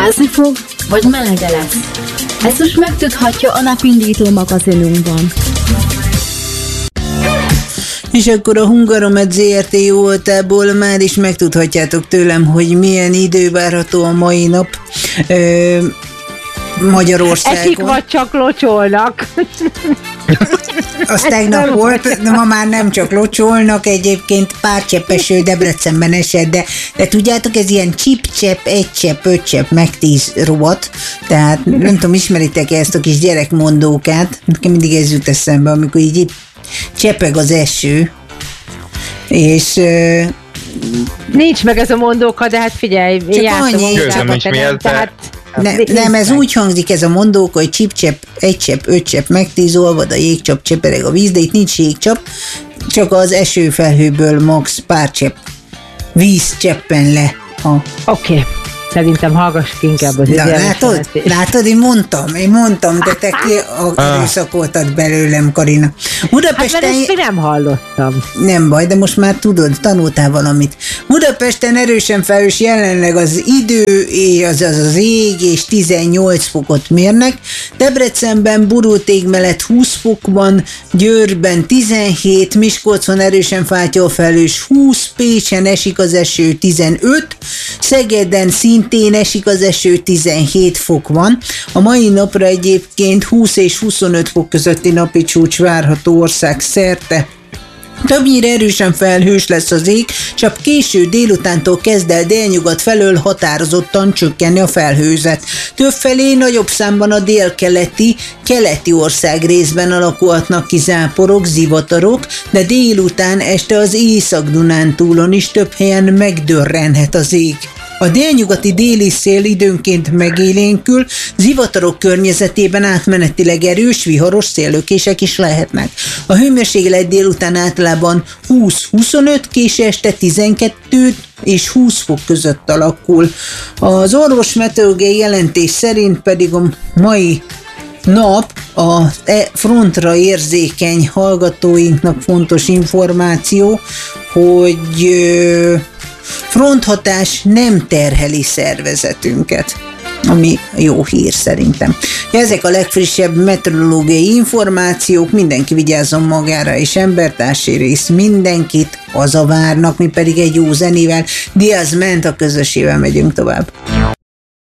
Fázni fog, vagy melege lesz? Ezt most megtudhatja a napindító magazinunkban. És akkor a Hungaromed ZRT jó voltából már is megtudhatjátok tőlem, hogy milyen idő várható a mai nap Magyarországon. Esik vagy csak locsolnak. Az tegnap volt, de ma már nem csak locsolnak, egyébként pár cseppeső Debrecenben esett, de tudjátok, ez ilyen csip-csepp, egy csepp, 5 csepp, meg 10 rovat, tehát nem tudom, ismeritek-e ezt a kis gyerekmondókát, mindig ez jut eszembe, amikor így csepeg az eső, és... Nincs meg ez a mondóka, de hát figyelj, jártam tehát... Nem, ez úgy hangzik ez a mondóka, hogy csip-csepp, egy csepp, 5 csepp, meg 10 olvad, a jégcsap, csepereg a víz, de itt nincs jégcsap, csak az esőfelhőből max pár csepp víz cseppen le. Oké. Szerintem hallgass inkább az látod, én mondtam, de te erőszakoltad belőlem, Karina. Budapesten... Hát mert ezt még nem hallottam. Nem baj, de most már tudod, tanultál valamit. Budapesten erősen felhős, jelenleg az idő, az ég, és 18 fokot mérnek. Debrecenben borult ég mellett 20 fok van, Győrben 17, Miskolcon erősen fátyol felhős 20, Pécsen esik az eső 15, Szegeden szintén esik az eső, 17 fok van. A mai napra egyébként 20 és 25 fok közötti napi csúcs várható ország szerte. Többnyire erősen felhős lesz az ég, csak késő délutántól kezd el délnyugat felől határozottan csökkenni a felhőzet. Többfelé nagyobb számban a délkeleti, keleti ország részben alakulhatnak ki záporok, zivatarok, de délután este az Észak-Dunántúlon is több helyen megdörrenhet az ég. A délnyugati déli szél időnként megélénkül, zivatarok környezetében átmenetileg erős, viharos széllökések is lehetnek. A hőmérséklet délután általában 20-25, késő este 12 és 20 fok között alakul. Az orvosmeteorológiai jelentés szerint pedig a mai nap a frontra érzékeny hallgatóinknak fontos információ, hogy fronthatás nem terheli szervezetünket, ami jó hír szerintem. Ezek a legfrissebb meteorológiai információk, mindenki vigyázzon magára és embertársi rész, mindenkit hazavárnak, mi pedig egy jó zenével, Diaz ment a közösével megyünk tovább.